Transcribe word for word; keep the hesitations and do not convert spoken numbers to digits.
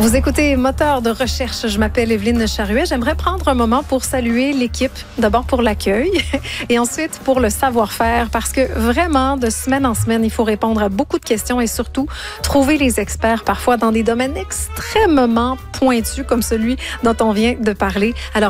Vous écoutez Moteur de recherche. Je m'appelle Evelyne Charuet. J'aimerais prendre un moment pour saluer l'équipe. D'abord pour l'accueil et ensuite pour le savoir-faire parce que vraiment, de semaine en semaine, il faut répondre à beaucoup de questions et surtout trouver les experts parfois dans des domaines extrêmement pointus comme celui dont on vient de parler. Alors,